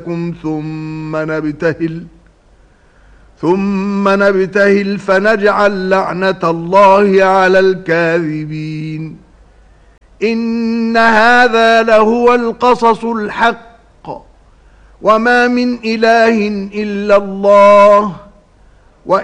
ثم نبتهل فنجعل لعنة الله على الكاذبين. إن هذا لهو القصص الحق وما من إله إلا الله